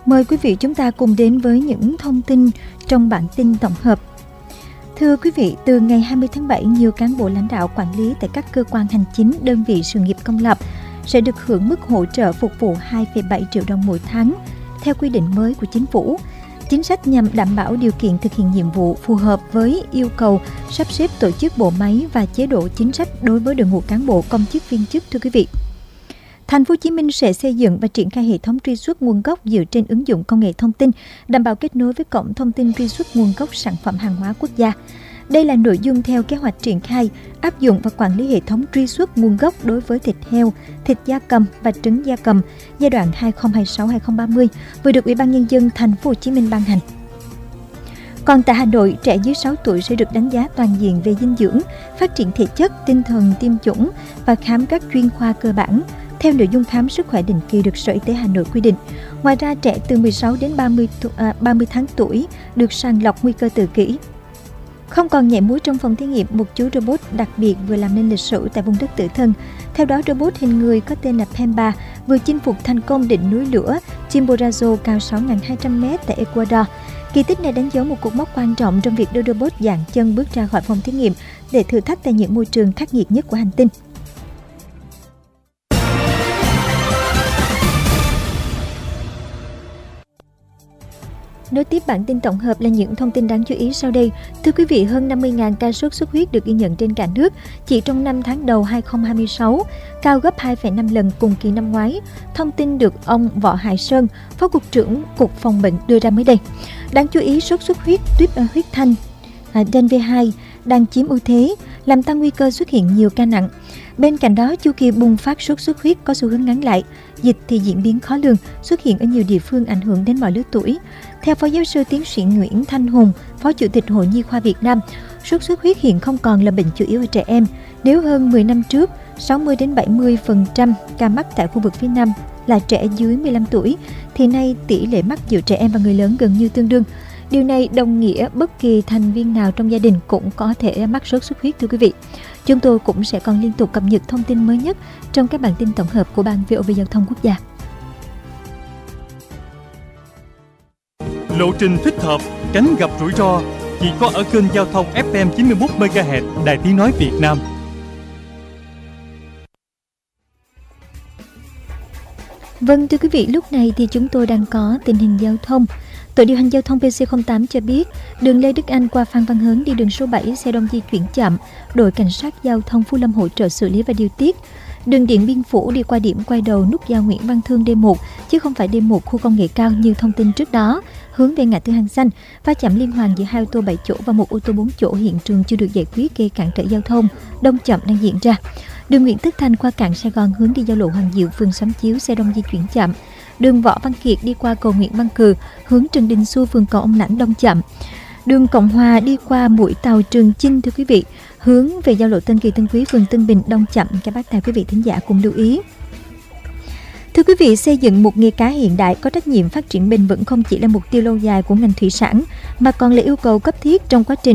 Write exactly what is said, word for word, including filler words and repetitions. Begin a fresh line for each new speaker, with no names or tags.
Mời quý vị chúng ta cùng đến với những thông tin trong bản tin tổng hợp. Thưa quý vị, từ ngày hai mươi tháng bảy, nhiều cán bộ lãnh đạo quản lý tại các cơ quan hành chính, đơn vị sự nghiệp công lập sẽ được hưởng mức hỗ trợ phục vụ hai phẩy bảy triệu đồng mỗi tháng, theo quy định mới của chính phủ. Chính sách nhằm đảm bảo điều kiện thực hiện nhiệm vụ phù hợp với yêu cầu sắp xếp tổ chức bộ máy và chế độ chính sách đối với đội ngũ cán bộ công chức viên chức. Thưa quý vị, Thành phố Hồ Chí Minh sẽ xây dựng và triển khai hệ thống truy xuất nguồn gốc dựa trên ứng dụng công nghệ thông tin, đảm bảo kết nối với cổng thông tin truy xuất nguồn gốc sản phẩm hàng hóa quốc gia. Đây là nội dung theo kế hoạch triển khai, áp dụng và quản lý hệ thống truy xuất nguồn gốc đối với thịt heo, thịt gia cầm và trứng gia cầm giai đoạn hai nghìn không trăm hai mươi sáu đến hai nghìn không trăm ba mươi vừa được Ủy ban Nhân dân Thành phố Hồ Chí Minh ban hành. Còn tại Hà Nội, trẻ dưới sáu tuổi sẽ được đánh giá toàn diện về dinh dưỡng, phát triển thể chất, tinh thần, tiêm chủng và khám các chuyên khoa cơ bản theo nội dung khám sức khỏe định kỳ được Sở Y tế Hà Nội quy định. Ngoài ra, trẻ từ mười sáu đến ba mươi tháng tuổi được sàng lọc nguy cơ tự kỷ. Không còn nhảy múa trong phòng thí nghiệm, một chú robot đặc biệt vừa làm nên lịch sử tại vùng đất tự thân. Theo đó, robot hình người có tên là Pemba vừa chinh phục thành công đỉnh núi lửa Chimborazo cao sáu nghìn hai trăm mét tại Ecuador. Kỳ tích này đánh dấu một cột mốc quan trọng trong việc đưa robot dạng chân bước ra khỏi phòng thí nghiệm để thử thách tại những môi trường khắc nghiệt nhất của hành tinh. Nối tiếp bản tin tổng hợp là những thông tin đáng chú ý sau đây. Thưa quý vị, hơn năm mươi nghìn ca sốt xuất huyết được ghi nhận trên cả nước chỉ trong năm tháng đầu hai nghìn không trăm hai mươi sáu, cao gấp hai phẩy năm lần cùng kỳ năm ngoái. Thông tin được ông Võ Hải Sơn, Phó Cục trưởng Cục Phòng bệnh đưa ra mới đây. Đáng chú ý, sốt xuất huyết tuyếp huyết thanh D V hai đang chiếm ưu thế, làm tăng nguy cơ xuất hiện nhiều ca nặng. Bên cạnh đó, chu kỳ bùng phát sốt xuất huyết có xu hướng ngắn lại. Dịch thì diễn biến khó lường, xuất hiện ở nhiều địa phương ảnh hưởng đến mọi lứa tuổi. Theo Phó Giáo sư Tiến sĩ Nguyễn Thanh Hùng, Phó Chủ tịch Hội Nhi khoa Việt Nam, sốt xuất huyết hiện không còn là bệnh chủ yếu ở trẻ em. Nếu hơn mười năm trước, sáu mươi đến bảy mươi phần trăm ca mắc tại khu vực phía Nam là trẻ dưới mười lăm tuổi, thì nay tỷ lệ mắc giữa trẻ em và người lớn gần như tương đương. Điều này đồng nghĩa bất kỳ thành viên nào trong gia đình cũng có thể mắc sốt xuất huyết, thưa quý vị. Chúng tôi cũng sẽ còn liên tục cập nhật thông tin mới nhất trong các bản tin tổng hợp của Ban vê o vê Giao thông Quốc gia.
Lộ trình thích hợp, tránh gặp rủi ro chỉ có ở kênh giao thông ép em chín mươi mốt mê ga héc Đài Tiếng nói Việt Nam.
Vâng, thưa quý vị, lúc này thì chúng tôi đang có tình hình giao thông. Tổ điều hành giao thông pê xê không tám cho biết, đường Lê Đức Anh qua Phan Văn Hớn đi đường số bảy, xe đông di chuyển chậm, đội cảnh sát giao thông Phú Lâm hỗ trợ xử lý và điều tiết. Đường Điện Biên Phủ đi qua điểm quay đầu nút giao Nguyễn Văn Thương D một, chứ không phải D một khu công nghệ cao như thông tin trước đó, hướng về ngã tư Hàng Xanh, va chạm liên hoàn giữa hai ô tô bảy chỗ và một ô tô bốn chỗ hiện trường chưa được giải quyết gây cản trở giao thông, đông chậm đang diễn ra. Đường Nguyễn Tất Thành qua cảng Sài Gòn hướng đi giao lộ Hoàng Diệu, phường Xóm Chiếu, xe đông di chuyển chậm. Đường Võ Văn Kiệt đi qua cầu Nguyễn Văn Cừ, hướng Trần Đình Xu, phường Cầu Ông Lãnh đông chậm. Đường Cộng Hòa đi qua mũi tàu Trường Chinh, thưa quý vị, hướng về giao lộ Tân Kỳ Tân Quý, phường Tân Bình đông chậm. Các bác tài quý vị thính giả cùng lưu ý. Thưa quý vị, xây dựng một nghề cá hiện đại có trách nhiệm phát triển bền vững không chỉ là mục tiêu lâu dài của ngành thủy sản mà còn là yêu cầu cấp thiết trong quá trình